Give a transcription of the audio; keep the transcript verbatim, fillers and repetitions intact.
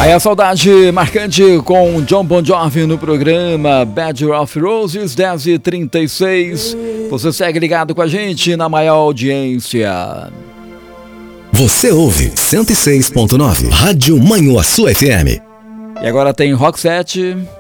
É a saudade marcante com John Bon Jovi no programa Bed of Roses, dez e trinta e seis. Você segue ligado com a gente na maior audiência. Você ouve cento e seis ponto nove, Rádio Manhuaçu F M. E agora tem Rock set.